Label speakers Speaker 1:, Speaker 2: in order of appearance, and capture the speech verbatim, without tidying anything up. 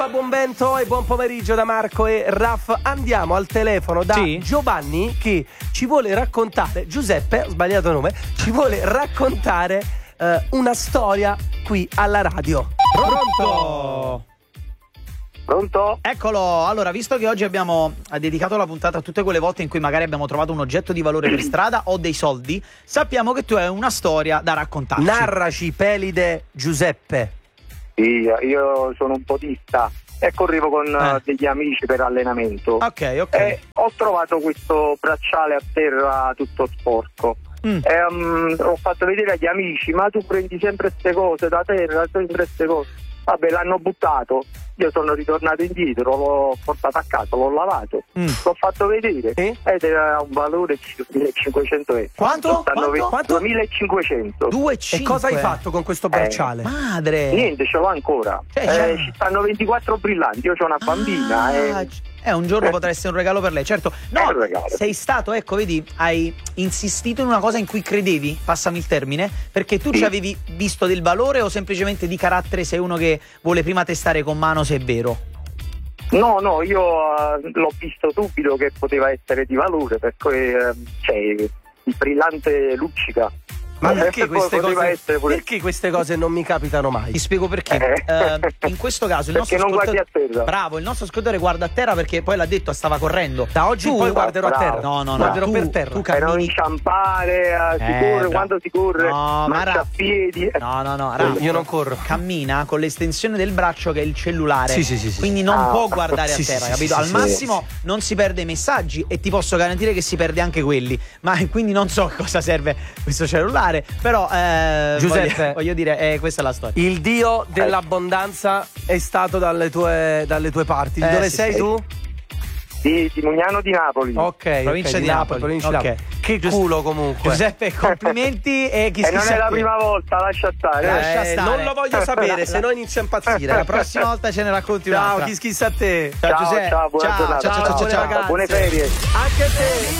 Speaker 1: Buon vento e buon pomeriggio da Marco e Raff. Andiamo al telefono da sì? Giovanni che ci vuole raccontare, Giuseppe, ho sbagliato il nome, ci vuole raccontare uh, una storia qui alla radio.
Speaker 2: Pronto?
Speaker 3: Pronto?
Speaker 2: Eccolo, allora, visto che oggi abbiamo dedicato la puntata a tutte quelle volte in cui magari abbiamo trovato un oggetto di valore per strada o dei soldi, sappiamo che tu hai una storia da raccontarci.
Speaker 1: Narraci, Pelide Giuseppe.
Speaker 3: Sì, io sono un podista e correvo con eh. degli amici per allenamento.
Speaker 2: Ok, ok.
Speaker 3: E ho trovato questo bracciale a terra tutto sporco. Mm. E, um, ho fatto vedere agli amici, ma tu prendi sempre queste cose da terra, sempre queste cose. Vabbè, l'hanno buttato. Io sono ritornato indietro, l'ho portato a casa, l'ho lavato, mm. l'ho fatto vedere eh? ed era un valore di duemilacinquecento euro.
Speaker 2: Quanto? Quanto?
Speaker 3: Quanto? duemilacinquecento.
Speaker 1: E cosa hai fatto con questo bracciale?
Speaker 2: Eh, madre!
Speaker 3: Niente, ce l'ho ancora. Cioè, eh, ci stanno ventiquattro brillanti, io ho una bambina.
Speaker 2: Ah,
Speaker 3: e...
Speaker 2: Eh, un giorno potrà essere un regalo per lei, certo. No, sei stato, ecco, vedi, hai insistito in una cosa in cui credevi, passami il termine, perché tu sì. ci avevi visto del valore o semplicemente di carattere sei uno che vuole prima testare con mano se è vero?
Speaker 3: No, no, io uh, l'ho visto subito che poteva essere di valore, perché uh, cioè, il brillante luccica.
Speaker 1: Ma perché queste, cose, perché queste cose non mi capitano mai?
Speaker 2: Ti spiego perché. Eh. Uh, in questo caso il
Speaker 3: perché
Speaker 2: nostro
Speaker 3: non guardi a terra.
Speaker 2: Bravo, il nostro ascoltatore guarda a terra perché poi l'ha detto, stava correndo.
Speaker 1: Da oggi
Speaker 2: tu,
Speaker 1: poi guarderò
Speaker 3: bravo.
Speaker 1: a terra.
Speaker 2: No, no, no.
Speaker 1: Guarderò
Speaker 2: tu,
Speaker 1: per terra.
Speaker 2: Tu
Speaker 3: per non inciampare, uh, si
Speaker 2: eh,
Speaker 3: corre,
Speaker 2: bravo.
Speaker 3: quando si corre,
Speaker 2: no,
Speaker 3: marcia a piedi.
Speaker 2: No, no, no, Raff,
Speaker 1: io non corro.
Speaker 2: Cammina con l'estensione del braccio che è il cellulare.
Speaker 1: Sì, sì, sì, sì.
Speaker 2: Quindi non
Speaker 3: ah.
Speaker 2: può guardare
Speaker 1: sì,
Speaker 2: a terra,
Speaker 1: sì,
Speaker 2: capito?
Speaker 1: sì,
Speaker 2: Al
Speaker 1: sì,
Speaker 2: massimo
Speaker 3: sì.
Speaker 2: non si perde i messaggi e ti posso garantire che si perde anche quelli. Ma quindi non so a cosa serve questo cellulare, però eh,
Speaker 1: Giuseppe,
Speaker 2: voglio, voglio dire, eh, questa è la storia.
Speaker 1: Il dio dell'abbondanza è stato dalle tue, dalle tue parti. Di
Speaker 2: Eh,
Speaker 1: dove
Speaker 2: sì,
Speaker 1: sei
Speaker 2: sì.
Speaker 1: tu?
Speaker 3: Di, di Mugnano di Napoli.
Speaker 1: Ok,
Speaker 2: Provincia
Speaker 1: okay,
Speaker 2: di
Speaker 1: di
Speaker 2: Napoli.
Speaker 1: Provincia di
Speaker 2: Ok.
Speaker 1: Napoli. Che
Speaker 2: Gius-
Speaker 1: culo comunque.
Speaker 2: Giuseppe, complimenti e chi
Speaker 3: E
Speaker 2: si
Speaker 3: non
Speaker 2: sa
Speaker 3: è la
Speaker 2: che-
Speaker 3: prima volta, lascia stare.
Speaker 2: Eh, lascia stare.
Speaker 1: Non lo voglio sapere, se no inizio a impazzire.
Speaker 2: La prossima volta ce ne racconti
Speaker 1: Ciao,
Speaker 2: un'altra.
Speaker 1: chi schissa a te.
Speaker 2: Ciao,
Speaker 3: Ciao,
Speaker 2: Giuseppe.
Speaker 3: ciao, buona
Speaker 2: ciao,
Speaker 3: giornata.
Speaker 2: ciao, ciao, ciao,
Speaker 1: buone
Speaker 2: ciao.
Speaker 1: vacanze.
Speaker 3: Buone ferie.
Speaker 1: Anche a te.